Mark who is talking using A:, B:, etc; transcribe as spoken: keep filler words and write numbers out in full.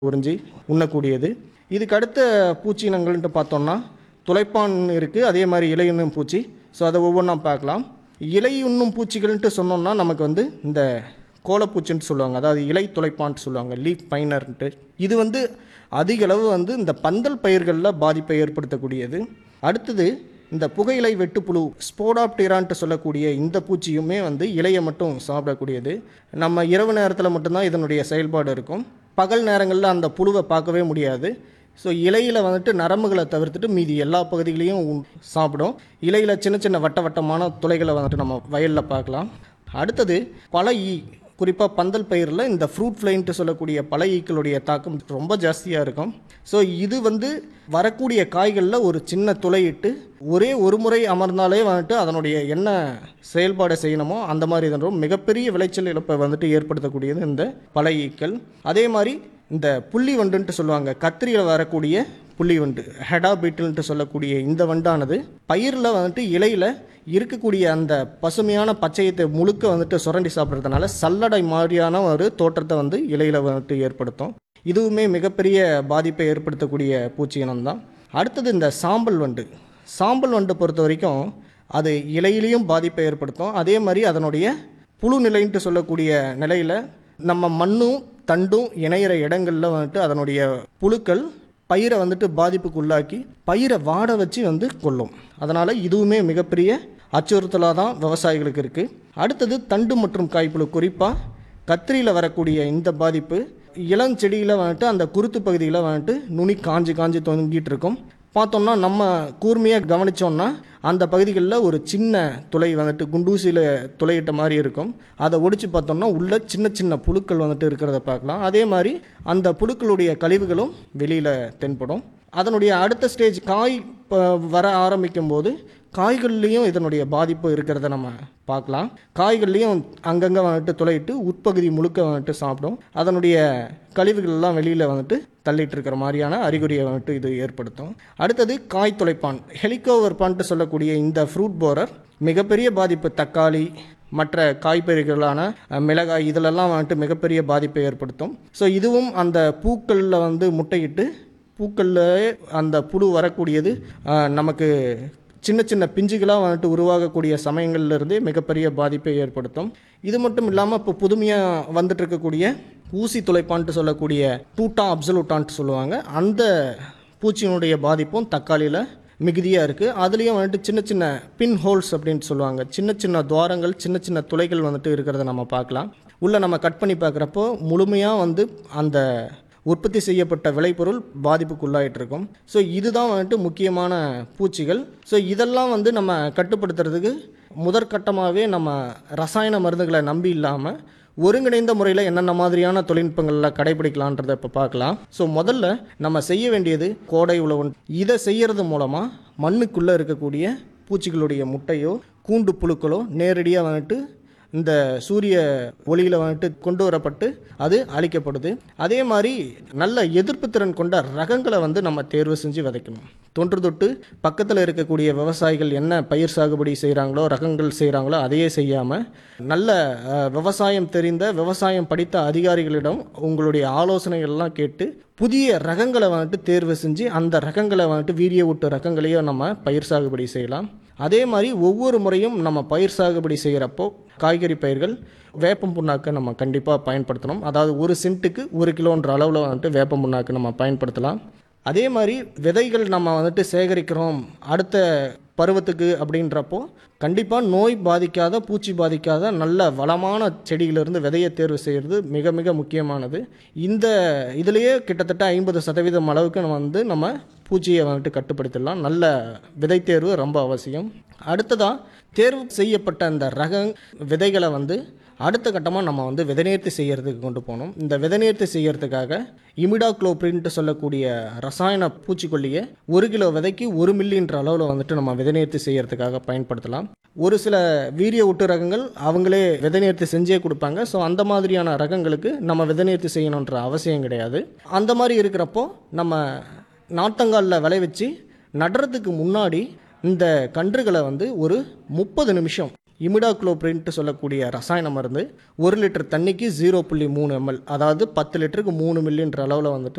A: உறிஞ்சி உண்ணக்கூடியது. இதுக்கு அடுத்த பூச்சியினங்கள்ன்ட்டு பார்த்தோம்னா துளைப்பான் இருக்குது, அதே மாதிரி இலையுண்ணும் பூச்சி. ஸோ அதை ஒவ்வொன்றா பார்க்கலாம். இலை உண்ணும் பூச்சிகள்ன்ட்டு சொன்னோம்னா நமக்கு வந்து இந்த கோலப்பூச்சின்ட்டு சொல்லுவாங்க, அதாவது இலை துளைப்பான்ட்டு சொல்லுவாங்க, லீஃப் பைனர்ன்ட்டு. இது வந்து அதிக அளவு வந்து இந்த பந்தல் பயிர்களில் பாதிப்பை ஏற்படுத்தக்கூடியது. அடுத்தது இந்த புகையிலை வெட்டுப்புழு ஸ்போடாப்டெரான்ட்டு சொல்லக்கூடிய இந்த பூச்சியுமே வந்து இலையை மட்டும் சாப்பிடக்கூடியது. நம்ம இரவு நேரத்தில் மட்டும்தான் இதனுடைய செயல்பாடு இருக்கும். பகல் நேரங்களில் அந்த புழுவை பார்க்கவே முடியாது. ஸோ இலையில் வந்துட்டு நரம்புகளை தவிர்த்துட்டு மீதி எல்லா பகுதிகளையும் உண்- சாப்பிடும். இலையில் சின்ன சின்ன வட்ட வட்டமான துளைகளை வந்துட்டு நம்ம வயலில் பார்க்கலாம். அடுத்தது பல ஈ, குறிப்பாக பந்தல் பயிரில் இந்த ஃப்ரூட் ஃப்ளைன்ட்டு சொல்லக்கூடிய பல ஈக்களுடைய தாக்கம் ரொம்ப ஜாஸ்தியாக இருக்கும். ஸோ இது வந்து வரக்கூடிய காய்களில் ஒரு சின்ன துளையிட்டு ஒரே ஒரு முறை அமர்ந்தாலே வந்துட்டு அதனுடைய என்ன செயல்பாடை செய்யணுமோ அந்த மாதிரி இதனும் மிகப்பெரிய விளைச்சல் இழப்பை வந்துட்டு ஏற்படுத்தக்கூடியது இந்த பல ஈக்கள். அதே மாதிரி இந்த புள்ளி வண்டுன்ட்டு சொல்லுவாங்க, கத்திரியில் வரக்கூடிய புள்ளி வண்டு, ஹெடா பீட்டில்ன்ட்டு சொல்லக்கூடிய இந்த வண்டானது பயிரில் வந்துட்டு இலையில் இருக்கக்கூடிய அந்த பசுமையான பச்சையத்தை முழுக்க வந்துட்டு சுரண்டி சாப்பிட்றதுனால சல்லடை மாதிரியான ஒரு தோற்றத்தை வந்து இலையில் வந்துட்டு ஏற்படுத்தும். இதுவுமே மிகப்பெரிய பாதிப்பை ஏற்படுத்தக்கூடிய பூச்சி இனம்தான். அடுத்தது இந்த சாம்பல் வண்டு. சாம்பல் வண்டை பொறுத்த வரைக்கும் அது இலையிலையும் பாதிப்பை ஏற்படுத்தும். அதே மாதிரி அதனுடைய புழு நிலைன்ட்டு சொல்லக்கூடிய நிலையில் நம்ம மண்ணும் தண்டும் இணையிற இடங்களில் வந்துட்டு அதனுடைய புழுக்கள் பயிரை வந்துட்டு பாதிப்புக்கு உள்ளாக்கி பயிரை வாட வச்சு வந்து கொல்லும். அதனால் இதுவுமே மிகப்பெரிய அச்சுறுத்தலாக தான் விவசாயிகளுக்கு இருக்குது. அடுத்தது தண்டு மற்றும் காய்ப்புழு, குறிப்பாக கத்திரியில் வரக்கூடிய இந்த பாதிப்பு இளஞ்செடியில் வந்துட்டு அந்த குருத்து பகுதியில் வந்துட்டு நுனி காஞ்சி காஞ்சி தொங்கிட்டு இருக்கும். பார்த்தோம்னா நம்ம கூர்மையாக கவனித்தோம்னா அந்த பகுதிகளில் ஒரு சின்ன துளை வந்துட்டு குண்டூசியில் துளையிட்ட மாதிரி இருக்கும். அதை ஒடிச்சு பார்த்தோம்னா உள்ள சின்ன சின்ன புழுக்கள் வந்துட்டு இருக்கிறத பார்க்கலாம். அதே மாதிரி அந்த புழுக்களுடைய கழிவுகளும் வெளியில் தென்படும். அதனுடைய அடுத்த ஸ்டேஜ் காய் ப- வர ஆரம்பிக்கும் போது காய்கள்லேயும் இதனுடைய பாதிப்பு இருக்கிறத நம்ம பார்க்கலாம். காய்கள்லேயும் அங்கங்கே வந்துட்டு துளையிட்டு உட்பகுதி முழுக்க வந்துட்டு சாப்பிடும். அதனுடைய கழிவுகள்லாம் வெளியில் வந்துட்டு தள்ளிட்டு இருக்கிற மாதிரியான அறிகுறியை வந்துட்டு இது ஏற்படுத்தும். அடுத்தது காய் துளைப்பான், ஹெலிகோவர்பான்ட்டு சொல்லக்கூடிய இந்த ஃப்ரூட் போரர் மிகப்பெரிய பாதிப்பு. தக்காளி மற்ற காய்கறிகளான அஹ், மிளகாய் இதிலெல்லாம் வந்துட்டு மிகப்பெரிய பாதிப்பை ஏற்படுத்தும். ஸோ இதுவும் அந்த பூக்களில் வந்து முட்டையிட்டு பூக்களில் அந்த புழு வரக்கூடியது அஹ், நமக்கு சின்ன சின்ன பிஞ்சுகளாக வந்துட்டு உருவாகக்கூடிய சமயங்கள்லேருந்தே மிகப்பெரிய பாதிப்பை ஏற்படுத்தும். இது மட்டும் இல்லாமல் இப்போ புதுமையாக வந்துட்டு இருக்கக்கூடிய ஊசி துளைப்பான்ட்டு சொல்லக்கூடிய டூட்டா அப்சலூட்டான்ட்டு சொல்லுவாங்க, அந்த பூச்சியினுடைய பாதிப்பும் தக்காளியில் மிகுதியாக இருக்குது. அதுலேயும் வந்துட்டு சின்ன சின்ன பின் ஹோல்ஸ் அப்படின்ட்டு சொல்லுவாங்க, சின்ன சின்ன துவாரங்கள், சின்ன சின்ன துளைகள் வந்துட்டு இருக்கிறத நம்ம பார்க்கலாம். உள்ளே நம்ம கட் பண்ணி பார்க்குறப்போ முழுமையாக வந்து அந்த உற்பத்தி செய்யப்பட்ட விளைபொருள் பாதிப்புக்குள்ளாயிட்டு இருக்கும். ஸோ இதுதான் வந்துட்டு முக்கியமான பூச்சிகள். ஸோ இதெல்லாம் வந்து நம்ம கட்டுப்படுத்துறதுக்கு முதற்கட்டமாகவே நம்ம ரசாயன மருந்துகளை நம்பி இல்லாமல் ஒருங்கிணைந்த முறையில் என்னென்ன மாதிரியான தொழில்நுட்பங்களில் கடைபிடிக்கலான்றதை இப்போ பார்க்கலாம். ஸோ முதல்ல நம்ம செய்ய வேண்டியது கோடை உழவு. இதை செய்கிறது மூலமாக மண்ணுக்குள்ளே இருக்கக்கூடிய பூச்சிகளுடைய முட்டையோ கூண்டு புழுக்களோ நேரடியாக வந்துட்டு இந்த சூரிய ஒளியில் வந்துட்டு கொண்டு வரப்பட்டு அது அழிக்கப்படுது. அதே மாதிரி நல்ல எதிர்ப்பு திறன் கொண்ட ரகங்களை வந்து நம்ம தேர்வு செஞ்சு விதைக்கணும். தொன்று தொட்டு பக்கத்தில் இருக்கக்கூடிய விவசாயிகள் என்ன பயிர் சாகுபடி செய்கிறாங்களோ, ரகங்கள் செய்கிறாங்களோ அதையே செய்யாமல் நல்ல அஹ், விவசாயம் தெரிந்த விவசாயம் படித்த அதிகாரிகளிடம் உங்களுடைய ஆலோசனைகள்லாம் கேட்டு புதிய ரகங்களை வந்துட்டு தேர்வு செஞ்சு அந்த ரகங்களை வந்துட்டு வீரிய ஊட்டு ரகங்களையும் நம்ம பயிர் சாகுபடி செய்யலாம். அதே மாதிரி ஒவ்வொரு முறையும் நம்ம பயிர் சாகுபடி செய்கிறப்போ காய்கறி பயிர்கள் வேப்பம் புண்ணாக்கை நம்ம கண்டிப்பாக பயன்படுத்தணும். அதாவது ஒரு சென்ட்டுக்கு ஒரு கிலோன்ற அளவில் வந்துட்டு வேப்பம் புண்ணாக்கு நம்ம பயன்படுத்தலாம். அதே மாதிரி விதைகள் நம்ம வந்துட்டு சேகரிக்கிறோம் அடுத்த பருவத்துக்கு அப்படின்றப்போ கண்டிப்பாக நோய் பாதிக்காத, பூச்சி பாதிக்காத நல்ல வளமான செடியிலிருந்து விதையை தேர்வு செய்கிறது மிக மிக முக்கியமானது. இந்த இதுலேயே கிட்டத்தட்ட ஐம்பது சதவீதம் அளவுக்கு நம்ம வந்து நம்ம பூச்சியை வந்துட்டு கட்டுப்படுத்திடலாம். நல்ல விதை தேர்வு ரொம்ப அவசியம். அடுத்ததாக தேர்வு செய்யப்பட்ட அந்த ரக விதைகளை வந்து அடுத்த கட்டமாக நம்ம வந்து விதைநேர்த்தி செய்யறதுக்கு கொண்டு போகணும். இந்த விதைநேர்த்தி செய்யறதுக்காக இமிடாக்ளோப்ரின்ட்டு சொல்லக்கூடிய ரசாயன பூச்சிக்கொல்லியை ஒரு கிலோ விதைக்கு ஒரு மில்லின்ற அளவில் வந்துட்டு நம்ம விதைநேர்த்தி செய்யறதுக்காக பயன்படுத்தலாம். ஒரு சில வீரிய ஒட்டு ரகங்கள் அவங்களே விதைநேர்த்தி செஞ்சே கொடுப்பாங்க. ஸோ அந்த மாதிரியான ரகங்களுக்கு நம்ம விதைநேர்த்தி செய்யணுன்ற அவசியம் கிடையாது. அந்த மாதிரி இருக்கிறப்போ நம்ம நாற்றங்காலில் விளைவிச்சு நடுறதுக்கு முன்னாடி இந்த கன்றுகளை வந்து ஒரு முப்பது நிமிஷம் இமிடாக்ளோப்ரின்ட்டு சொல்லக்கூடிய ரசாயன மருந்து ஒரு லிட்டர் தண்ணிக்கு ஜீரோ புள்ளி மூணு எம்எல், அதாவது பத்து லிட்டருக்கு மூணு மில்லின்ற அளவில் வந்துட்டு